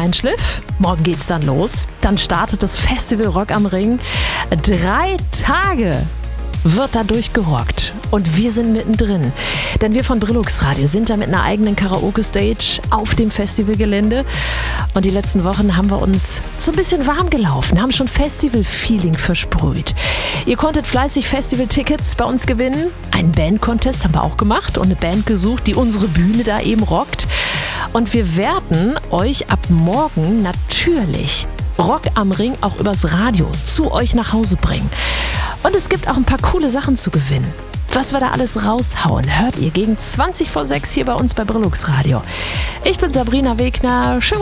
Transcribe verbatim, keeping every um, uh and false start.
Feinschliff. Morgen geht's dann los. Dann startet das Festival Rock am Ring. Drei Tage wird dadurch gerockt. Und wir sind mittendrin. Denn wir von Brillux Radio sind da mit einer eigenen Karaoke-Stage auf dem Festivalgelände. Und die letzten Wochen haben wir uns so ein bisschen warm gelaufen, haben schon Festival-Feeling versprüht. Ihr konntet fleißig Festival-Tickets bei uns gewinnen. Einen Band-Contest haben wir auch gemacht und eine Band gesucht, die unsere Bühne da eben rockt. Und wir werden euch ab morgen natürlich Rock am Ring auch übers Radio zu euch nach Hause bringen. Und es gibt auch ein paar coole Sachen zu gewinnen. Was wir da alles raushauen, hört ihr gegen zwanzig vor sechs hier bei uns bei Brillux Radio. Ich bin Sabrina Wegner. Schönen